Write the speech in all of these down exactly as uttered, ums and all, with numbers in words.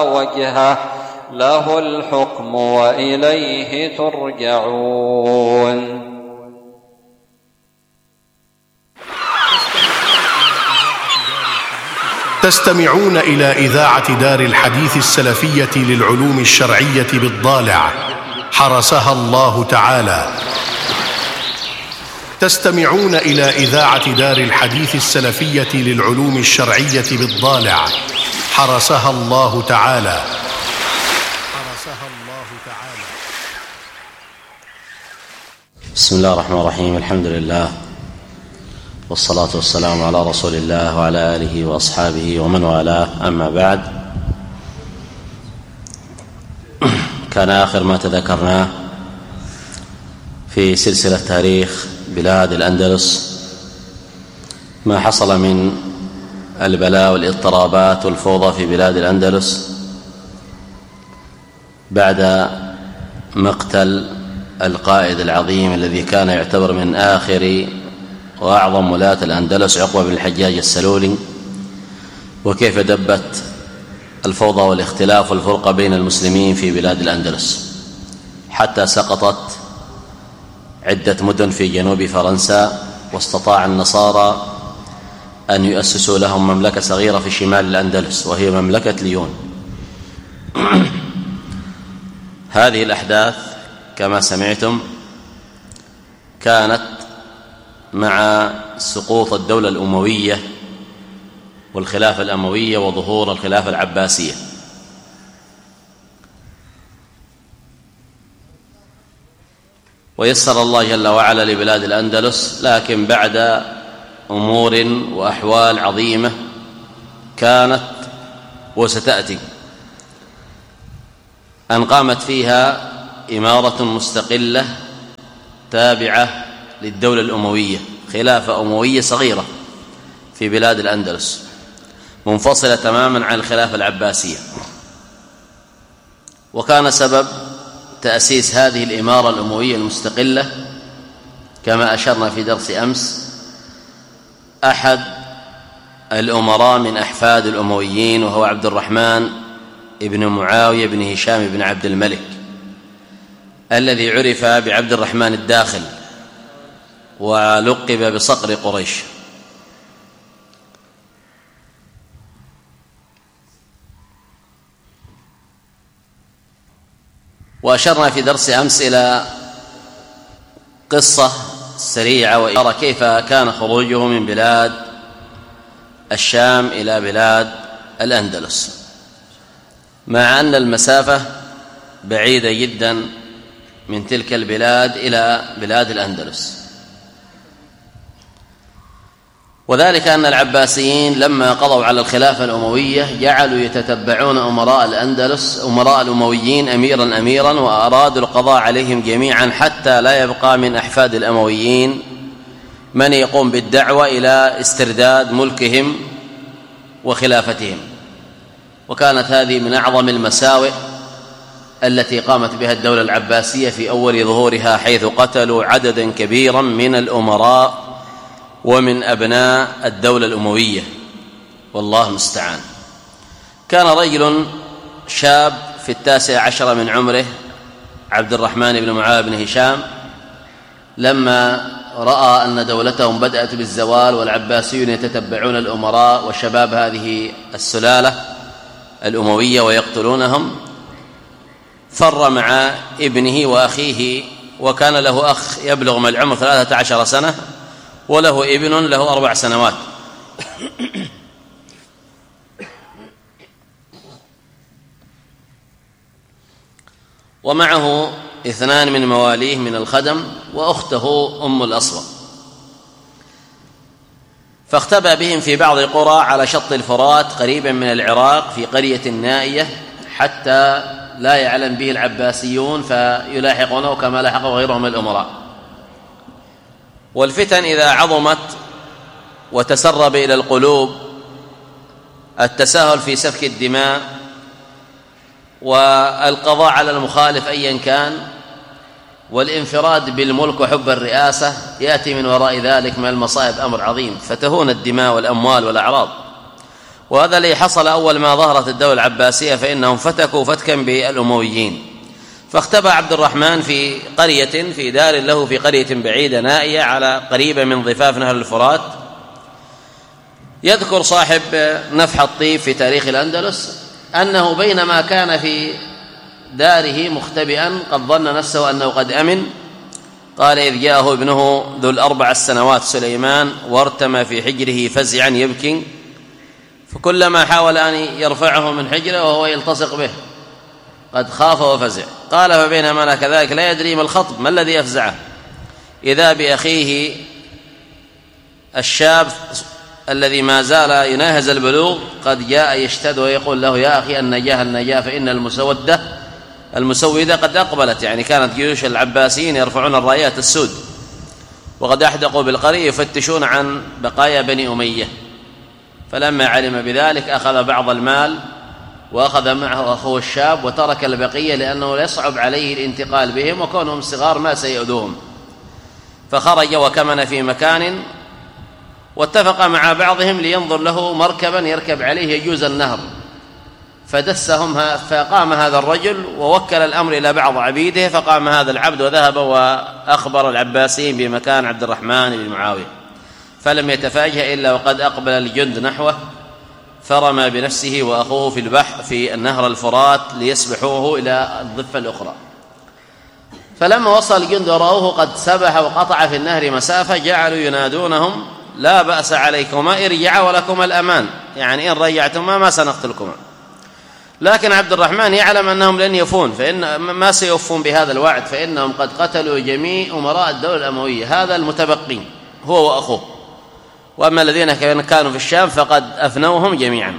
وجهه له الحكم وإليه ترجعون. تستمعون إلى إذاعة دار الحديث السلفية للعلوم الشرعية بالضالع حرسها الله تعالى. تستمعون إلى إذاعة دار الحديث السلفية للعلوم الشرعية بالضالع حرسها الله تعالى. حرسها الله تعالى. بسم الله الرحمن الرحيم. الحمد لله والصلاة والسلام على رسول الله وعلى آله وأصحابه ومن والاه، أما بعد. كان آخر ما تذكرناه في سلسلة تاريخ بلاد الأندلس ما حصل من البلاء والاضطرابات والفوضى في بلاد الأندلس بعد مقتل القائد العظيم الذي كان يعتبر من آخر وأعظم ولاة الأندلس عقبة بن الحجاج السلولي، وكيف دبت الفوضى والاختلاف والفرقة بين المسلمين في بلاد الأندلس حتى سقطت عدة مدن في جنوب فرنسا، واستطاع النصارى أن يؤسسوا لهم مملكة صغيرة في شمال الأندلس وهي مملكة ليون. هذه الأحداث كما سمعتم كانت مع سقوط الدولة الأموية والخلافة الأموية وظهور الخلافة العباسية. ويسر الله جل وعلا لبلاد الأندلس، لكن بعد أمور وأحوال عظيمة كانت وستأتي، أن قامت فيها إمارة مستقلة تابعة للدولة الأموية، خلافة أموية صغيرة في بلاد الأندلس منفصلة تماما عن الخلافة العباسية. وكان سبب تأسيس هذه الإمارة الأموية المستقلة كما أشرنا في درس أمس أحد الأمراء من أحفاد الأمويين، وهو عبد الرحمن ابن معاوية بن هشام بن عبد الملك، الذي عرف بعبد الرحمن الداخل ولقب بصقر قريش. وأشرنا في درس أمس إلى قصة سريعة وإرى كيف كان خروجه من بلاد الشام إلى بلاد الأندلس، مع أن المسافة بعيدة جدا من تلك البلاد إلى بلاد الأندلس. وذلك أن العباسيين لما قضوا على الخلافة الأموية جعلوا يتتبعون أمراء الأندلس أمراء الأمويين أميرا أميرا، وأرادوا القضاء عليهم جميعا حتى لا يبقى من أحفاد الأمويين من يقوم بالدعوة إلى استرداد ملكهم وخلافتهم. وكانت هذه من أعظم المساوئ التي قامت بها الدولة العباسية في أول ظهورها، حيث قتلوا عددا كبيرا من الأمراء ومن أبناء الدولة الأموية، والله المستعان. كان رجل شاب في التاسع عشر من عمره عبد الرحمن بن معاوية بن هشام، لما رأى أن دولتهم بدأت بالزوال والعباسيون يتتبعون الأمراء وشباب هذه السلالة الأموية ويقتلونهم، فر مع ابنه وأخيه، وكان له أخ يبلغ من العمر ثلاثة عشر سنة وله ابن له أربع سنوات. ومعه اثنان من مواليه من الخدم وأخته أم الأصفر. فاختبأ بهم في بعض قرى على شط الفرات قريبا من العراق في قرية نائية حتى لا يعلم به العباسيون فيلاحقونه كما لاحقه غيرهم من الأمراء. والفتن إذا عظمت وتسرب إلى القلوب التساهل في سفك الدماء والقضاء على المخالف أيا كان والانفراد بالملك وحب الرئاسة، يأتي من وراء ذلك من المصائب أمر عظيم، فتهون الدماء والأموال والأعراض. وهذا اللي حصل أول ما ظهرت الدولة العباسية، فإنهم فتكوا فتكا بالأمويين. فاختبأ عبد الرحمن في قرية في دار له في قرية بعيدة نائية على قريبة من ضفاف نهر الفرات. يذكر صاحب نفح الطيب في تاريخ الأندلس أنه بينما كان في داره مختبئا قد ظن نفسه أنه قد أمن، قال إذ جاءه ابنه ذو الأربع السنوات سليمان وارتمى في حجره فزعا يبكي، فكلما حاول أن يرفعه من حجره وهو يلتصق به قد خاف وفزع. قال فبينما أنا كذلك لا يدري ما الخطب، ما الذي أفزعه، إذا بأخيه الشاب الذي ما زال يناهز البلوغ قد جاء يشتد ويقول له يا أخي النجاة النجاة فإن المسودة المسودة قد أقبلت، يعني كانت جيوش العباسيين يرفعون الرايات السود وقد أحدقوا بالقرية يفتشون عن بقايا بني أمية. فلما علم بذلك أخذ بعض المال وأخذ معه أخوه الشاب وترك البقية لأنه يصعب عليه الانتقال بهم وكونهم صغار ما سيؤذوهم. فخرج وكمن في مكان واتفق مع بعضهم لينظر له مركبا يركب عليه يجوز النهر، فدسهم. فقام هذا الرجل ووكل الأمر إلى بعض عبيده، فقام هذا العبد وذهب وأخبر العباسيين بمكان عبد الرحمن بن معاوية، فلم يتفاجأ إلا وقد أقبل الجند نحوه فرمى بنفسه وأخوه في البحر في النهر الفرات ليسبحوه إلى الضفة الأخرى. فلما وصل الجند ورأوه قد سبح وقطع في النهر مسافة جعلوا ينادونهم لا بأس عليكما ارجعا ولكما الأمان، يعني إن رجعتما ما سنقتلكما. لكن عبد الرحمن يعلم أنهم لن يفون، فإن ما سيوفون بهذا الوعد، فإنهم قد قتلوا جميع أمراء الدولة الأموية، هذا المتبقين هو وأخوه، وأما الذين كانوا في الشام فقد أفنوهم جميعا.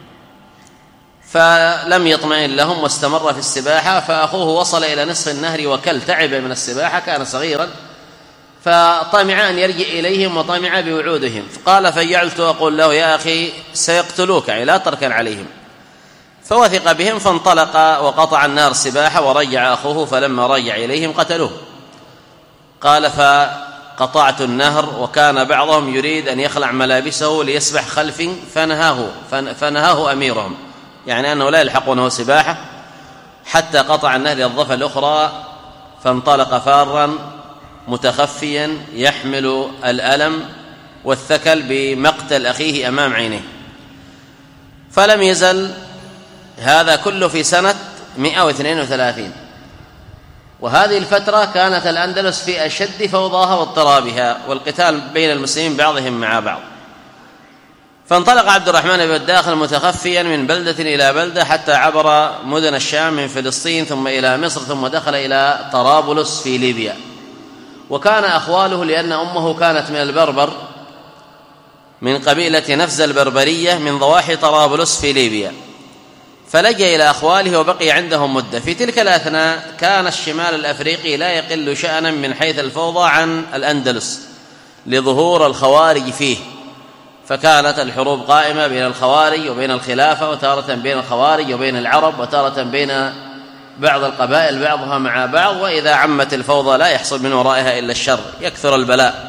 فلم يطمئن لهم واستمر في السباحة، فأخوه وصل إلى نصف النهر وكل تعب من السباحة، كان صغيرا، فطمع أن يرجع إليهم وطمع بوعودهم. فقال فجعلت أقول له يا أخي سيقتلوك، يعني لا تركن عليهم. فوثق بهم فانطلق وقطع النار السباحة ورجع أخوه، فلما رجع إليهم قتلوه. قال فقطعت النهر وكان بعضهم يريد أن يخلع ملابسه ليسبح خلف فنهاه, فنهاه أميرهم، يعني أنه لا يلحقونه سباحة، حتى قطع النهر الضفة الأخرى فانطلق فارا متخفيا يحمل الألم والثكل بمقتل أخيه أمام عينيه. فلم يزل هذا كله في سنة مئة واثنين وثلاثين، وهذه الفترة كانت الأندلس في أشد فوضاها واضطرابها والقتال بين المسلمين بعضهم مع بعض. فانطلق عبد الرحمن بن الداخل متخفيا من بلدة إلى بلدة حتى عبر مدن الشام من فلسطين ثم إلى مصر ثم دخل إلى طرابلس في ليبيا. وكان أخواله لأن أمه كانت من البربر من قبيلة نفز البربرية من ضواحي طرابلس في ليبيا، فلجأ إلى أخواله وبقي عندهم مدة. في تلك الأثناء كان الشمال الأفريقي لا يقل شأنا من حيث الفوضى عن الأندلس لظهور الخوارج فيه، فكانت الحروب قائمة بين الخوارج وبين الخلافة، وتارة بين الخوارج وبين العرب، وتارة بين بعض القبائل بعضها مع بعض، وإذا عمت الفوضى لا يحصل من ورائها إلا الشر، يكثر البلاء.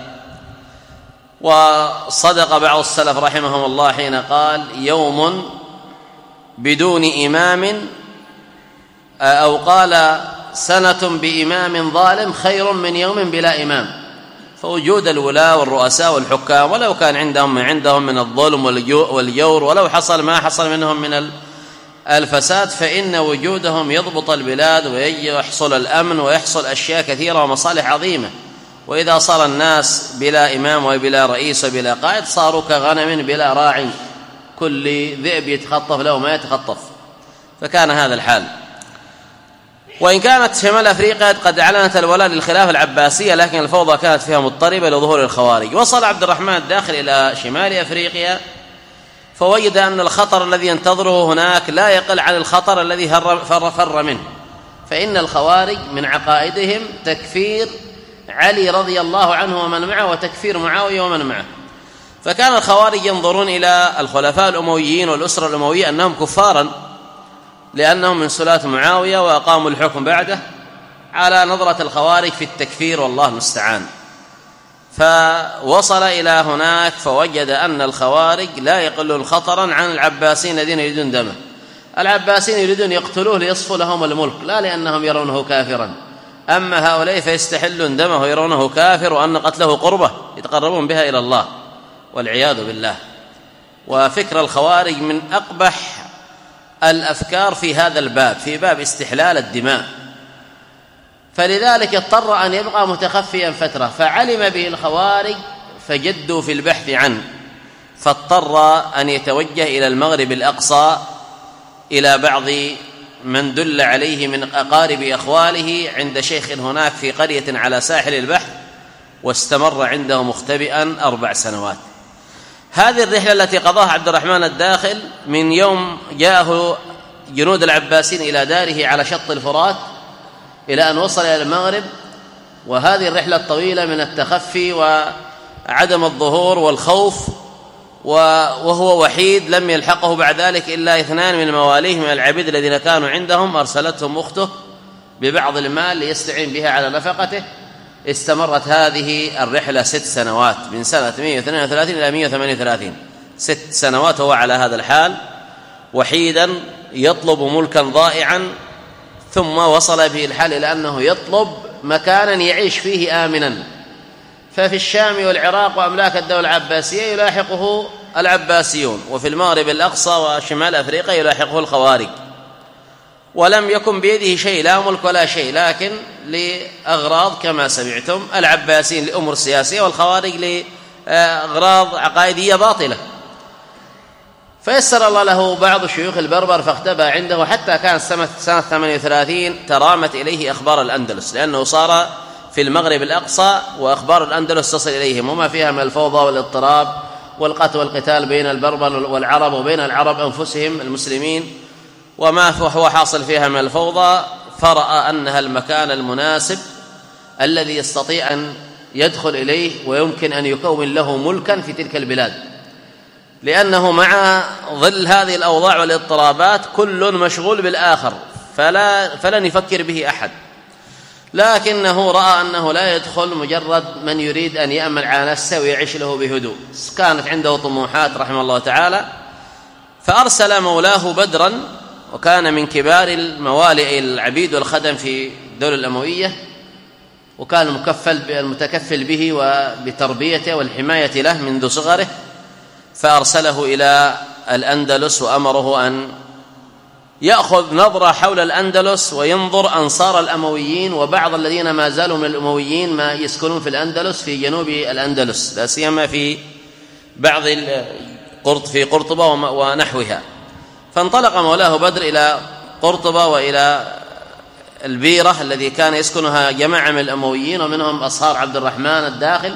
وصدق بعض السلف رحمهم الله حين قال يوم بدون إمام، أو قال سنة بإمام ظالم خير من يوم بلا إمام. فوجود الولاة والرؤساء والحكام ولو كان عندهم ما عندهم من الظلم والجور، ولو حصل ما حصل منهم من الفساد، فإن وجودهم يضبط البلاد ويحصل الأمن ويحصل أشياء كثيرة ومصالح عظيمة. وإذا صار الناس بلا إمام وبلا رئيس وبلا قائد صاروا كغنم بلا راعي، كل ذئب يتخطف له ما يتخطف. فكان هذا الحال. وإن كانت شمال أفريقيا قد أعلنت الولاء للخلافة العباسية، لكن الفوضى كانت فيها مضطربة لظهور الخوارج. وصل عبد الرحمن الداخل إلى شمال أفريقيا فوجد أن الخطر الذي ينتظره هناك لا يقل عن الخطر الذي فر, فر منه، فإن الخوارج من عقائدهم تكفير علي رضي الله عنه ومن معه وتكفير معاوية ومن معه. فكان الخوارج ينظرون إلى الخلفاء الأمويين والأسرة الأموية أنهم كفارا لأنهم من سلاة معاوية وأقاموا الحكم بعده، على نظرة الخوارج في التكفير والله المستعان. فوصل إلى هناك فوجد أن الخوارج لا يقلون خطرا عن العباسيين الذين يريدون دمه. العباسيين يريدون يقتلوه ليصفوا لهم الملك، لا لأنهم يرونه كافرا. أما هؤلاء فيستحلون دمه ويرونه كافر، وأن قتله قربة يتقربون بها إلى الله والعياذ بالله. وفكر الخوارج من أقبح الأفكار في هذا الباب، في باب استحلال الدماء، فلذلك اضطر أن يبقى متخفيا فترة، فعلم به الخوارج فجدوا في البحث عنه، فاضطر أن يتوجه إلى المغرب الأقصى إلى بعض من دل عليه من أقارب أخواله عند شيخ هناك في قرية على ساحل البحر، واستمر عنده مختبئا أربع سنوات. هذه الرحلة التي قضاها عبد الرحمن الداخل من يوم جاءه جنود العباسيين إلى داره على شط الفرات إلى أن وصل إلى المغرب، وهذه الرحلة الطويلة من التخفي وعدم الظهور والخوف، وهو وحيد لم يلحقه بعد ذلك إلا اثنان من مواليه من العبيد الذين كانوا عندهم، أرسلتهم أخته ببعض المال ليستعين بها على نفقته. استمرت هذه الرحلة ست سنوات، من سنة مئة واثنين وثلاثين إلى مئة وثمانية وثلاثين، ست سنوات هو على هذا الحال وحيدا يطلب ملكا ضائعا. ثم وصل به الحال إلى أنه يطلب مكانا يعيش فيه آمنا، ففي الشام والعراق وأملاك الدولة العباسية يلاحقه العباسيون، وفي المغرب الأقصى وشمال أفريقيا يلاحقه الخوارج، ولم يكن بيده شيء، لا ملك ولا شيء، لكن لأغراض كما سمعتم، العباسيين لأمور سياسية والخوارج لأغراض عقائدية باطلة. فيسر الله له بعض شيوخ البربر فاختبى عنده، حتى كان سنة ثمانية وثلاثين ترامت إليه أخبار الأندلس، لأنه صار في المغرب الأقصى وأخبار الأندلس تصل إليهم، وما فيها من الفوضى والاضطراب والقتل والقتال بين البربر والعرب وبين العرب أنفسهم المسلمين، وما هو حاصل فيها من الفوضى. فرأى أنها المكان المناسب الذي يستطيع أن يدخل إليه ويمكن أن يكون له ملكا في تلك البلاد، لأنه مع ظل هذه الأوضاع والاضطرابات كل مشغول بالآخر، فلا فلن يفكر به أحد، لكنه رأى أنه لا يدخل مجرد من يريد أن يأمن على نفسه ويعيش له بهدوء. كانت عنده طموحات رحمه الله تعالى، فأرسل مولاه بدرا، وكان من كبار الموالئ العبيد والخدم في الدولة الأموية، وكان المكفل المتكفل به وبتربيته والحماية له منذ صغره، فأرسله إلى الأندلس وأمره أن يأخذ نظرة حول الأندلس وينظر أنصار الأمويين وبعض الذين ما زالوا من الأمويين ما يسكنون في الأندلس في جنوب الأندلس، لا سيما في بعض في قرطبة ونحوها. فانطلق مولاه بدر إلى قرطبة وإلى البيرة الذي كان يسكنها جماعة من الأمويين ومنهم أصهار عبد الرحمن الداخل،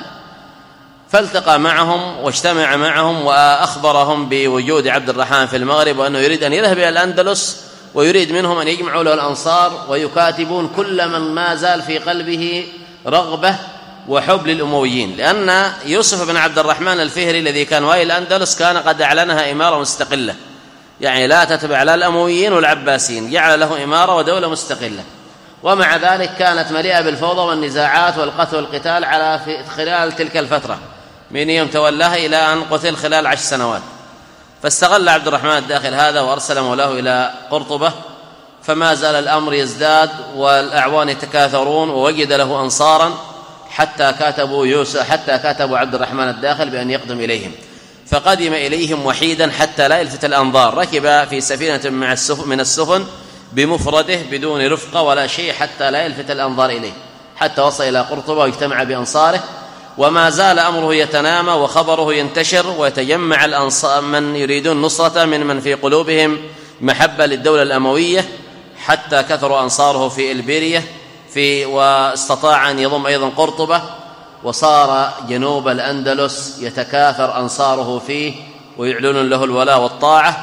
فالتقى معهم واجتمع معهم وأخبرهم بوجود عبد الرحمن في المغرب، وأنه يريد أن يذهب إلى الأندلس، ويريد منهم أن يجمعوا له الأنصار ويكاتبون كل من ما زال في قلبه رغبة وحب للأمويين، لأن يوسف بن عبد الرحمن الفهري الذي كان والي الأندلس كان قد أعلنها إمارة مستقلة، يعني لا تتبع لا الأمويين والعباسيين، جعل له إمارة ودولة مستقلة، ومع ذلك كانت مليئة بالفوضى والنزاعات والقتل والقتال على في خلال تلك الفترة من يوم تولاها إلى أن قتل خلال عشر سنوات. فاستغل عبد الرحمن الداخل هذا وأرسل مولاه إلى قرطبة، فما زال الأمر يزداد والأعوان يتكاثرون، ووجد له أنصارا حتى كاتبوا يوسف حتى كاتبوا عبد الرحمن الداخل بأن يقدم إليهم، فقدم إليهم وحيدا حتى لا يلفت الأنظار، ركب في سفينة مع السفن من السفن بمفرده بدون رفقة ولا شيء حتى لا يلفت الأنظار إليه، حتى وصل إلى قرطبة واجتمع بأنصاره، وما زال أمره يتنامى وخبره ينتشر، ويتجمع الأنصار من يريدون نصرة من من في قلوبهم محبة للدولة الأموية، حتى كثروا أنصاره في إلبيرية في واستطاع أن يضم أيضا قرطبة، وصار جنوب الأندلس يتكاثر أنصاره فيه ويعلنون له الولاء والطاعة،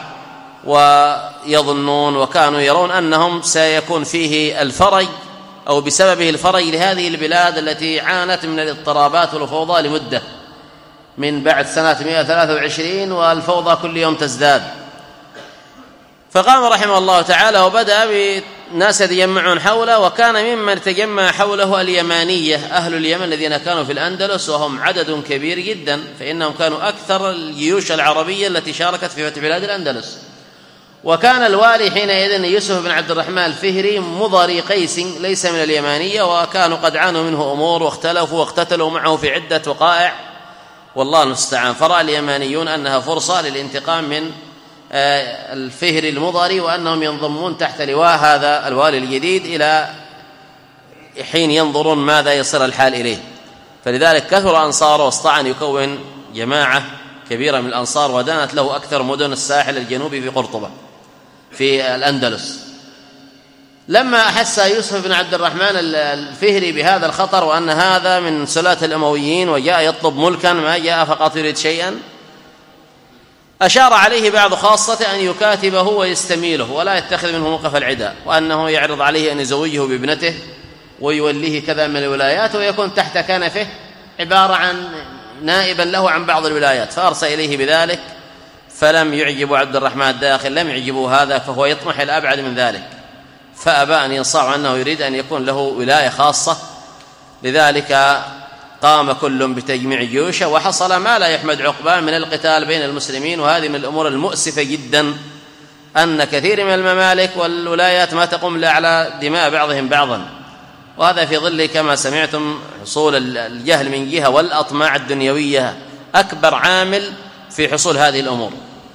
ويظنون وكانوا يرون أنهم سيكون فيه الفرج أو بسببه الفرج لهذه البلاد التي عانت من الاضطرابات والفوضى لمدة من بعد سنة مئة وثلاثة وعشرين، والفوضى كل يوم تزداد. فقام رحمه الله تعالى وبدأ ناس يتجمعون حوله، وكان ممن تجمع حوله اليمانية أهل اليمن الذين كانوا في الأندلس، وهم عدد كبير جدا، فإنهم كانوا أكثر الجيوش العربية التي شاركت في فتح بلاد الأندلس. وكان الوالي حينئذ يوسف بن عبد الرحمن الفهري مضري قيس ليس من اليمانية، وكانوا قد عانوا منه أمور واختلفوا واقتتلوا معه في عدة وقائع والله المستعان. فرأى اليمانيون أنها فرصة للانتقام من الفهري المضري، وأنهم ينضمون تحت لواء هذا الوالي الجديد إلى حين ينظرون ماذا يصير الحال إليه. فلذلك كثر أنصاره واستطاع أن يكون جماعة كبيرة من الأنصار، ودانت له أكثر مدن الساحل الجنوبي في قرطبة في الأندلس. لما أحس يوسف بن عبد الرحمن الفهري بهذا الخطر، وأن هذا من سلاة الأمويين وجاء يطلب ملكا، ما جاء فقط يريد شيئا، أشار عليه بعض خاصة أن يكاتبه ويستميله ولا يتخذ منه موقف العداء، وأنه يعرض عليه أن يزوجه بابنته ويوليه كذا من الولايات، ويكون تحت كنفه عبارة عن نائبا له عن بعض الولايات. فأرسل إليه بذلك، فلم يعجب عبد الرحمن الداخل، لم يعجبه هذا، فهو يطمح إلى أبعد من ذلك، فأبى أن ينصاع أنه يريد أن يكون له ولاية خاصة. لذلك قام كل بتجميع جيوشه، وحصل ما لا يحمد عقباه من القتال بين المسلمين. وهذه من الأمور المؤسفة جدا، أن كثير من الممالك والولايات ما تقوم إلا على دماء بعضهم بعضا، وهذا في ظل كما سمعتم حصول الجهل من جهة والأطماع الدنيوية أكبر عامل في حصول هذه الأمور.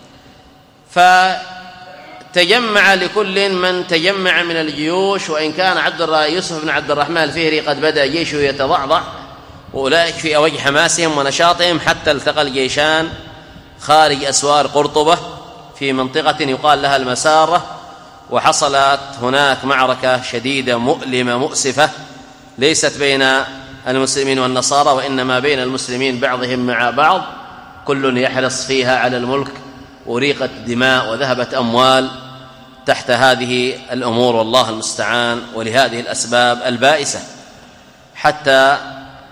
فتجمع لكل من تجمع من الجيوش، وإن كان عبد يوسف بن عبد الرحمن الفهري قد بدأ جيشه يتضعضع، وأولئك في أوج حماسهم ونشاطهم، حتى التقى الجيشان خارج أسوار قرطبة في منطقة يقال لها المسارة، وحصلت هناك معركة شديدة مؤلمة مؤسفة، ليست بين المسلمين والنصارى، وإنما بين المسلمين بعضهم مع بعض، كل يحرص فيها على الملك، وريقت دماء وذهبت أموال تحت هذه الأمور والله المستعان، ولهذه الأسباب البائسة، حتى